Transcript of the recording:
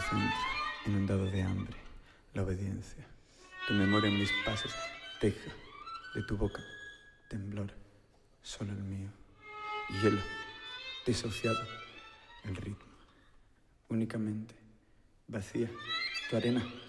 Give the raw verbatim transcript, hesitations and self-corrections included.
centro, inundado de hambre, la obediencia. Tu memoria en mis pasos, teja de tu boca, temblor, solo el mío. Hielo, disociado, el ritmo. Únicamente, vacía, tu arena.